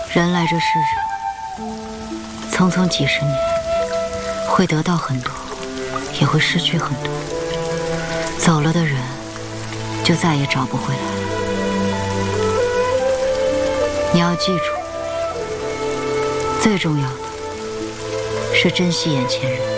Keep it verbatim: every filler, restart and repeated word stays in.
人来这世上，匆匆几十年，会得到很多，也会失去很多。走了的人，就再也找不回来了。你要记住，最重要的是珍惜眼前人。